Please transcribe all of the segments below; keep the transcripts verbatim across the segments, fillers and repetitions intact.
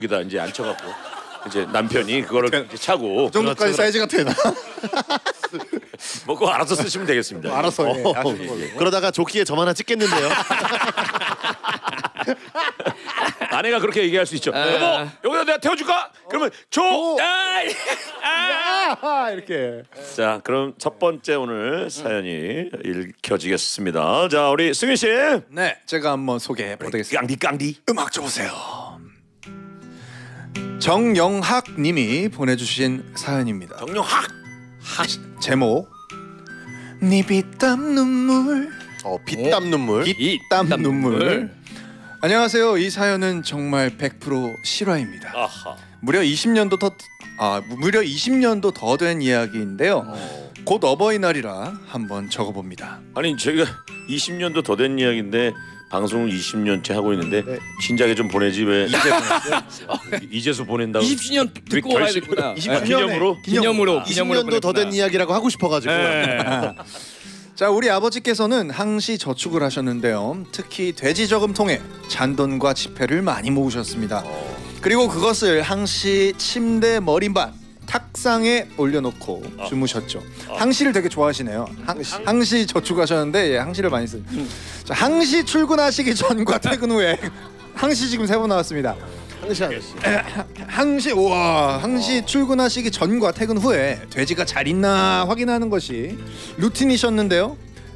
여기다 이제 앉혀갖고 이제 남편이 그거를 이제 차고 그 정도까지 사이즈가 되나? 뭐 그거 알아서 쓰시면 되겠습니다. 뭐 알아서 예, 어, 하시는 걸로. 그러다가 조끼에 점 하나 찍겠는데요. 아내가 그렇게 얘기할 수 있죠. 아. 여보 여기다 내가 태워줄까? 그러면 조. 오. 아, 아. 아, 이렇게. 자 그럼 첫 번째 오늘 사연이 읽혀지겠습니다. 자 우리 승윤 씨. 네, 제가 한번 소개해 보겠습니다. 깡디 깡디. 음악 줘보세요. 정영학님이 보내주신 사연입니다. 정영학. 제목 네 피땀 눈물. 어, 피땀 눈물. 피땀 눈물. 안녕하세요. 이 사연은 정말 백 퍼센트 실화입니다. 아하. 무려 이십 년도 더 아, 무려 이십 년도 더 된 이야기인데요. 어. 곧 어버이날이라 한번 적어봅니다. 아니 저희가 이십 년도 더 된 이야기인데 방송을 이십 년째 하고 있는데 네. 진작에 좀 보내지 왜 이제 보냈어요? 이제서 보낸다고? 이십 주년 듣고 와야 되구나. 이십 아, 기념으로? 기념으로 이십 년도 더 된 이야기라고 하고 싶어가지고. 자, 우리 아버지께서는 항시 저축을 하셨는데요. 특히 돼지 저금통에 잔돈과 지폐를 많이 모으셨습니다. 그리고 그것을 항시 침대 머리반 탁상에 올려놓고 어. 주무셨죠. 어. 항시를 되게 좋아하시네요. 항시, 항시 저축하셨는데 예, 항시를 많이 쓰. 자, 항시 출근하시기 전과 퇴근 후에 항시 지금 세 번 나왔습니다. 항시 아저씨. 항시 우와 항시 출근하시기 전과 퇴근 후에 돼지가 잘 있나 확인하는 것이 루틴이셨는데요.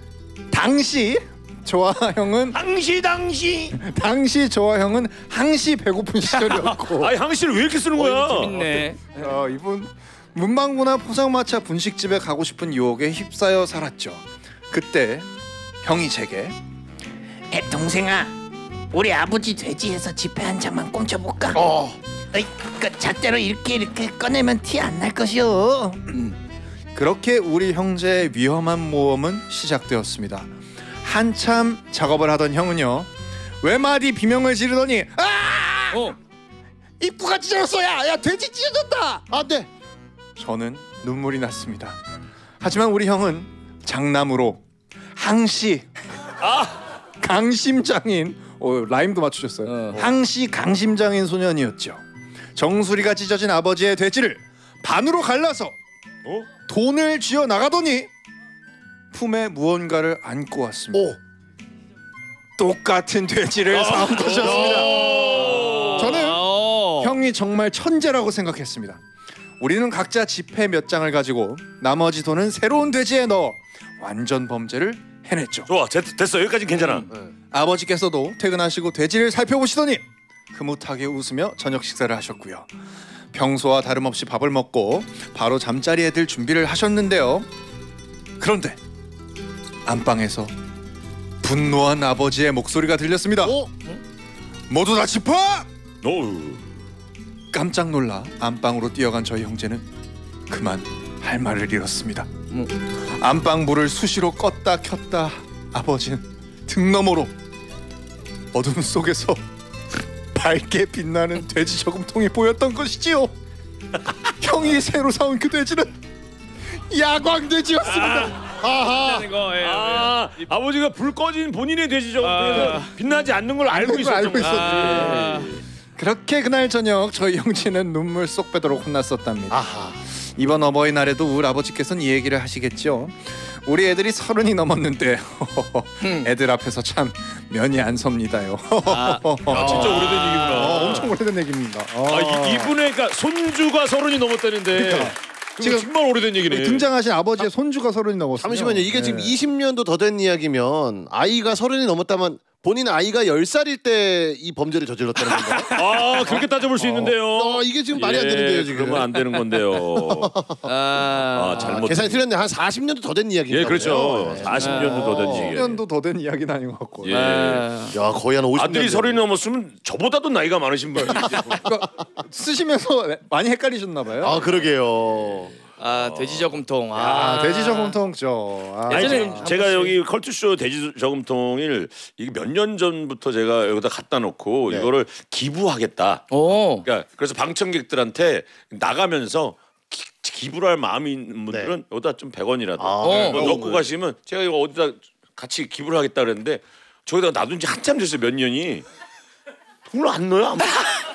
당시 저와 형은 항시 당시. 당시 저와 형은 항시 배고픈 시절이었고 아니 항시를 왜 이렇게 쓰는 거야? 어, 재밌네. 어, 이분 문방구나 포장마차 분식집에 가고 싶은 유혹에 휩싸여 살았죠. 그때 형이 제게 에, 동생아, 우리 아버지 돼지에서 지폐 한 장만 꽁쳐볼까? 어. 어이, 그 잣대로 이렇게 이렇게 꺼내면 티 안 날 것이오. 그렇게 우리 형제의 위험한 모험은 시작되었습니다. 한참 작업을 하던 형은요 외마디 비명을 지르더니 아! 어. 입구가 찢어졌어. 야, 야 돼지 찢어졌다. 안돼. 저는 눈물이 났습니다. 하지만 우리 형은 장남으로 항시 아 강심장인 어, 라임도 맞추셨어요. 어. 항시 강심장인 소년이었죠. 정수리가 찢어진 아버지의 돼지를 반으로 갈라서 어? 돈을 쥐어 나가더니 품에 무언가를 안고 왔습니다. 오. 똑같은 돼지를 사온 것이었습니다. 저는 어. 형이 정말 천재라고 생각했습니다. 우리는 각자 지폐 몇 장을 가지고 나머지 돈은 새로운 돼지에 넣어 완전 범죄를 해냈죠. 좋아 됐, 됐어 여기까지 괜찮아. 아버지께서도 퇴근하시고 돼지를 살펴보시더니 흐뭇하게 웃으며 저녁 식사를 하셨고요. 평소와 다름없이 밥을 먹고 바로 잠자리에 들 준비를 하셨는데요. 그런데 안방에서 분노한 아버지의 목소리가 들렸습니다. 오. 모두 다 짚어! 어우. 깜짝 놀라 안방으로 뛰어간 저희 형제는 그만 할 말을 잃었습니다. 안방 불을 수시로 껐다 켰다 아버지는 등 너머로 어둠 속에서 밝게 빛나는 돼지 저금통이 보였던 것이지요. 형이 새로 사온 그 돼지는 야광 돼지였습니다. 아하. 하는 거. 예, 아 예. 아버지가 불 꺼진 본인의 돼지죠. 아. 그래서 빛나지 않는 걸 알고 걸 있었던 알고 거야. 있었지. 아. 그렇게 그날 저녁 저희 형제는 눈물 쏙 빼도록 혼났었답니다. 아하. 이번 어버이날에도 우리 아버지께서는 이 얘기를 하시겠죠. 우리 애들이 서른이 넘었는데 애들 앞에서 참 면이 안 섭니다요. 아, 아 진짜 오래된 얘기구나. 어, 엄청 오래된 얘기입니다. 아 이, 이분의 그러니까 손주가 서른이 넘었다는데 그러니까. 지금 지금 정말 오래된 얘기네. 등장하신 아버지의 손주가 서른이 넘었어요. 잠시만요. 이게 지금 네. 이십 년도 더 된 이야기면 아이가 서른이 넘었다면 본인 아이가 열 살일 때 이 범죄를 저질렀다는 건가요? 아 그렇게 따져볼 수 있는데요. 어, 이게 지금 말이 안 예, 되는데요, 지금. 그러면 안 되는 건데요. 아, 아 아, 잘못. 계산이 틀렸네. 한 사십 년도 더 된 이야기인가 예 그렇죠. 보네요. 사십 년도 더 된 십 얘기. 년도 더 된 이야기는 아닌 것 같고. 예. 아. 야, 거의 한 오십 년. 아들이 서른이 넘었으면 저보다도 나이가 많으신 분. 그러니까 쓰시면서 많이 헷갈리셨나 봐요. 아, 그러게요. 아 돼지 저금통. 아, 아, 돼지 저금통죠. 아, 아니, 예전에 지금 제가 여기 컬투쇼 돼지 저금통을 이게 몇 년 전부터 제가 여기다 갖다 놓고 네. 이거를 기부하겠다. 오. 그러니까 그래서 방청객들한테 나가면서 기, 기부를 할 마음이 있는 분들은 여기다 좀 백 원이라도 아, 뭐 어. 넣고 가시면 제가 이거 어디다 같이 기부를 하겠다 그랬는데 저기다 놔둔 지 한참 됐어요. 몇 년이. 돈을 안 넣어요. 아무.